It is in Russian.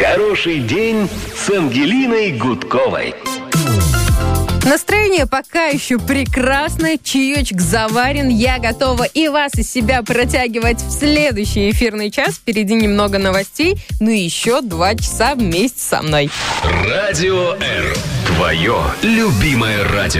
Хороший день с Ангелиной Гудковой. Настроение пока еще прекрасное, чаечек заварен, я готова и вас из себя протягивать в следующий эфирный час. Впереди немного новостей, ну и еще 2 часа вместе со мной. Радио Р. Твое любимое радио.